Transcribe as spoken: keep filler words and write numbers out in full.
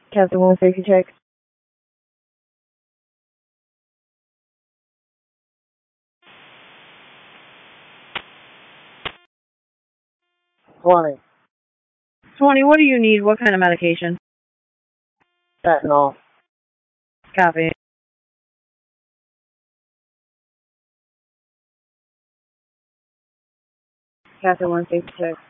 Captain one safety check. twenty. twenty, what do you need? What kind of medication? Fentanyl. Copy. Captain one safety check.